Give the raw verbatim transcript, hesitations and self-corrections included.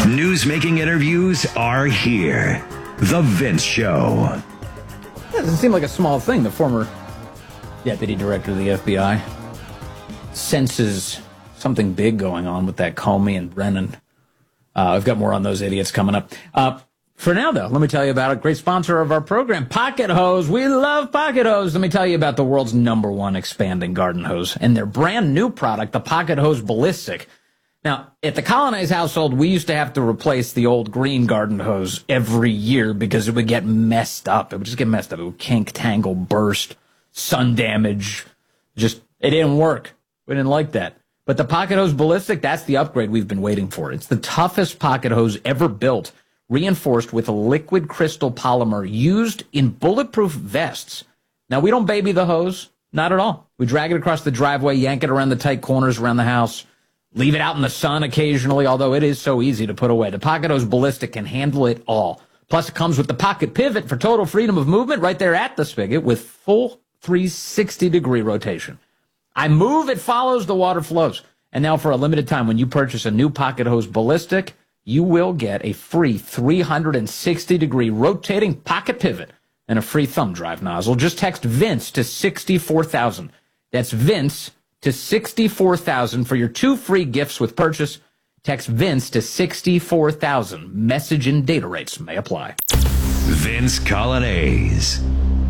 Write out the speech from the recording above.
News-making interviews are here. The Vince Show. That doesn't seem like a small thing. The former deputy director of the F B I senses something big going on with that Comey and Brennan. Uh, I've got more on those idiots coming up. Uh, for now, though, let me tell you about a great sponsor of our program, Pocket Hose. We love Pocket Hose. Let me tell you about the world's number one expanding garden hose and their brand new product, the Pocket Hose Ballistic. Now, at the Colonnese household, we used to have to replace the old green garden hose every year because it would get messed up. It would just get messed up. It would kink, tangle, burst, sun damage. Just, it didn't work. We didn't like that. But the Pocket Hose Ballistic, that's the upgrade we've been waiting for. It's the toughest pocket hose ever built, reinforced with a liquid crystal polymer used in bulletproof vests. Now, we don't baby the hose. Not at all. We drag it across the driveway, yank it around the tight corners around the house, leave it out in the sun occasionally, although it is so easy to put away. The Pocket Hose Ballistic can handle it all. Plus, it comes with the pocket pivot for total freedom of movement right there at the spigot with full three sixty degree rotation. I move, it follows, the water flows. And now for a limited time, when you purchase a new Pocket Hose Ballistic, you will get a free three sixty degree rotating pocket pivot and a free thumb drive nozzle. Just text Vince to sixty-four thousand. That's Vince to sixty-four thousand for your two free gifts with purchase. Text Vince to sixty-four thousand. Message and data rates may apply. Vince Colonnese.